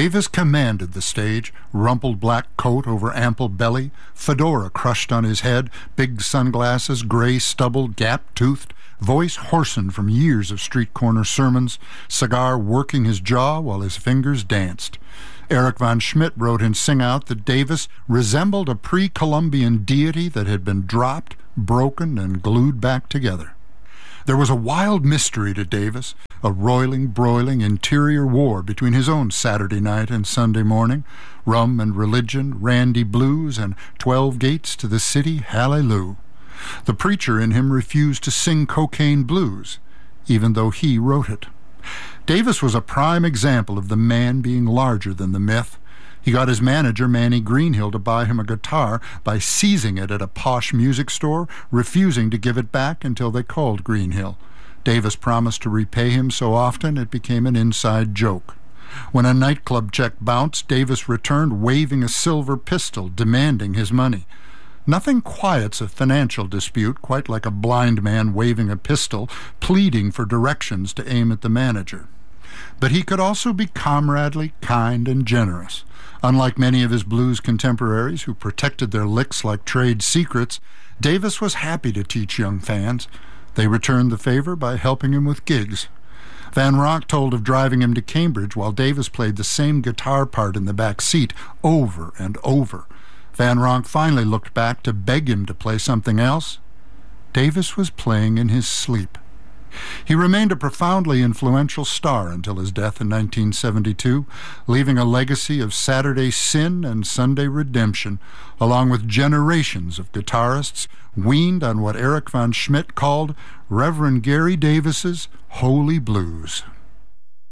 Davis commanded the stage, rumpled black coat over ample belly, fedora crushed on his head, big sunglasses, gray stubbled, gap-toothed, voice hoarsened from years of street corner sermons, cigar working his jaw while his fingers danced. Erich von Schmidt wrote in Sing Out that Davis resembled a pre-Columbian deity that had been dropped, broken, and glued back together. There was a wild mystery to Davis, a roiling, broiling interior war between his own Saturday night and Sunday morning, rum and religion, randy blues, and 12 gates to the city, hallelujah. The preacher in him refused to sing cocaine blues, even though he wrote it. Davis was a prime example of the man being larger than the myth. He got his manager, Manny Greenhill, to buy him a guitar by seizing it at a posh music store, refusing to give it back until they called Greenhill. Davis promised to repay him so often it became an inside joke. When a nightclub check bounced, Davis returned waving a silver pistol, demanding his money. Nothing quiets a financial dispute quite like a blind man waving a pistol, pleading for directions to aim at the manager. But he could also be comradely, kind, and generous. Unlike many of his blues contemporaries who protected their licks like trade secrets, Davis was happy to teach young fans. They returned the favor by helping him with gigs. Van Ronk told of driving him to Cambridge while Davis played the same guitar part in the back seat over and over. Van Ronk finally looked back to beg him to play something else. Davis was playing in his sleep. He remained a profoundly influential star until his death in 1972, leaving a legacy of Saturday sin and Sunday redemption, along with generations of guitarists weaned on what Erich von Schmidt called Reverend Gary Davis's Holy Blues.